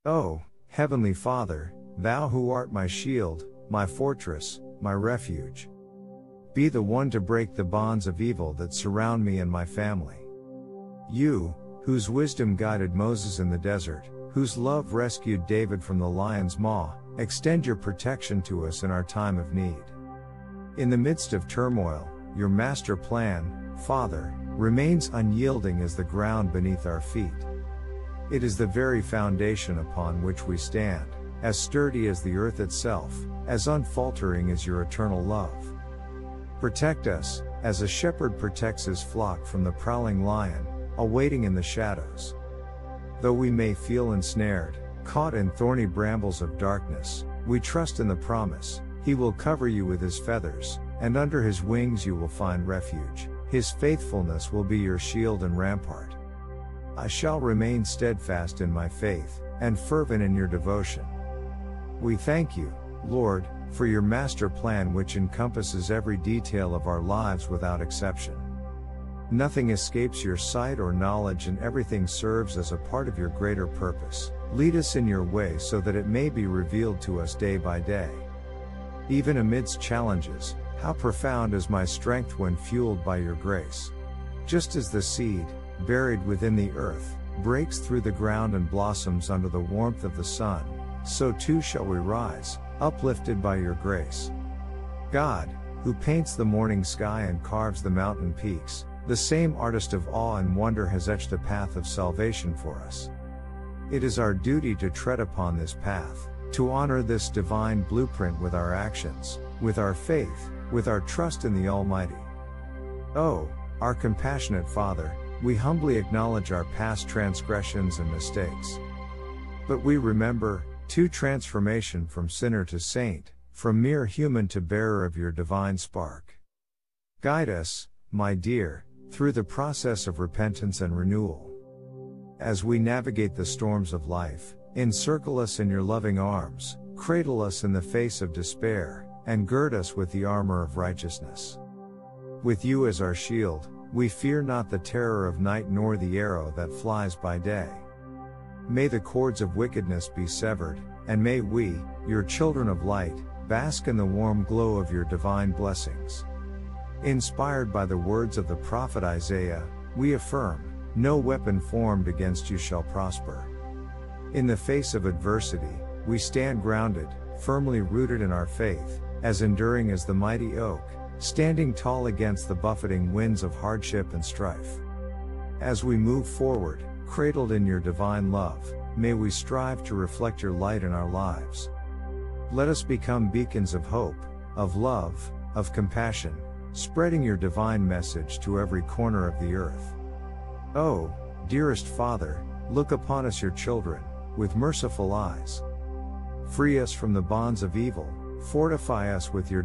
O Heavenly Father, Thou who art my shield, my fortress, my refuge. Be the one to break the bonds of evil that surround me and my family. You, whose wisdom guided Moses in the desert, whose love rescued David from the lion's maw, extend your protection to us in our time of need. In the midst of turmoil, your master plan, Father, remains unyielding as the ground beneath our feet. It is the very foundation upon which we stand, as sturdy as the earth itself, as unfaltering as your eternal love. Protect us, as a shepherd protects his flock from the prowling lion, awaiting in the shadows. Though we may feel ensnared, caught in thorny brambles of darkness, we trust in the promise, he will cover you with his feathers, and under his wings you will find refuge, his faithfulness will be your shield and rampart. I shall remain steadfast in my faith, and fervent in your devotion. We thank you, Lord, for your master plan which encompasses every detail of our lives without exception. Nothing escapes your sight or knowledge, and everything serves as a part of your greater purpose. Lead us in your way so that it may be revealed to us day by day. Even amidst challenges, how profound is my strength when fueled by your grace. Just as the seed, buried within the earth, breaks through the ground and blossoms under the warmth of the sun, so too shall we rise, uplifted by your grace. God, who paints the morning sky and carves the mountain peaks, the same artist of awe and wonder has etched a path of salvation for us. It is our duty to tread upon this path, to honor this divine blueprint with our actions, with our faith, with our trust in the Almighty. Oh, our compassionate Father, we humbly acknowledge our past transgressions and mistakes. But we remember, too, transformation from sinner to saint, from mere human to bearer of your divine spark. Guide us, my dear, through the process of repentance and renewal. As we navigate the storms of life, encircle us in your loving arms, cradle us in the face of despair, and gird us with the armor of righteousness. With you as our shield, we fear not the terror of night nor the arrow that flies by day. May the cords of wickedness be severed, and may we, your children of light, bask in the warm glow of your divine blessings. Inspired by the words of the prophet Isaiah, we affirm, no weapon formed against you shall prosper. In the face of adversity, we stand grounded, firmly rooted in our faith, as enduring as the mighty oak, standing tall against the buffeting winds of hardship and strife. As we move forward, cradled in your divine love, may we strive to reflect your light in our lives. Let us become beacons of hope, of love, of compassion, spreading your divine message to every corner of the earth. Oh, dearest Father, look upon us your children, with merciful eyes. Free us from the bonds of evil, fortify us with your